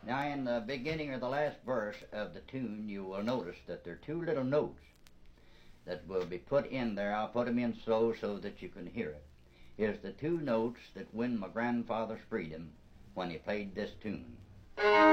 Now, in the beginning or the last verse of the tune, you will notice that there are two little notes that will be put in there. I'll put them in so that you can hear it. It's the two notes that win my grandfather's freedom when he played this tune.